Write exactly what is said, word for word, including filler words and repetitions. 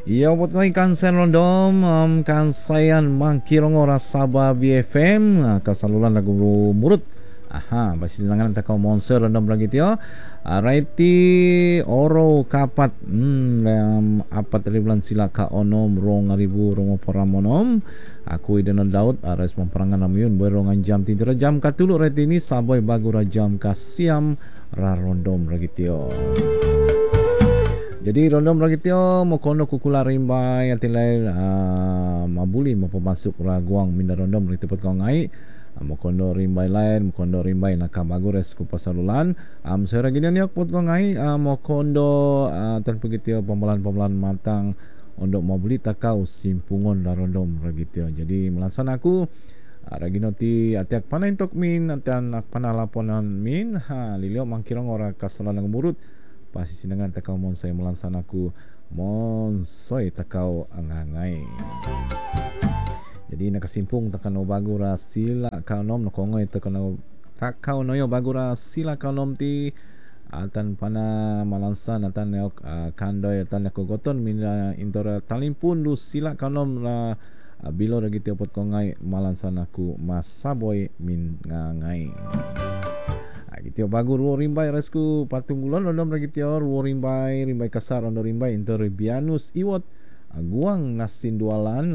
Iya, buat kau ikan sen rondom, um, kan sayan mangkirong ora Sabah B F M, uh, kasalulan lagu murut. Aha, basi senangan tak kau monster rondom lagi tio. Araiti oro kapat, hmm, um, apat ribuan sila ka onom rong ribu rong paramonom. Aku idana Daud, ares memperangan namyun berongan jam tidur jam katulu reti ini saboy bagura jam kasiam ra rondom lagi tio. Jadi rondom lagi tio mokono kukula rimbai atilai uh, mabuli mau pemasuk raguang minda rondom lagi tempat kau ngai uh, mokono rimbai lain mokono rimbai nakamagures ku pasalulan am um, saya gini ni pot kau ngai uh, mokono uh, tanpa gitu pembelan-pembelan matang untuk mau beli takau simpungon la rondom lagi tio. Jadi melasan aku Ragi noti atiak panai tok min atian ak panah laponan min ha lilio mangkirong ora kasalan ng murut pasti sinangan takau monsoi melansan aku monsoi takau angangai. Jadi nakasimpung takano bagura sila kanom nokongoi takano takau noyo bagura sila kanom ti atan pana malansan atan neok uh, kandoy atan nakogoton min uh, intora talimpun du sila kanom la uh, bilo ragi tiopot kongai malansan aku masaboy min ngangai. Gitu bagu ruo rimbai resku patung gulon rondom lagi tio ruo rimbai rimbai kasar rondo rimbai intor bianus iwot guang nasin dualan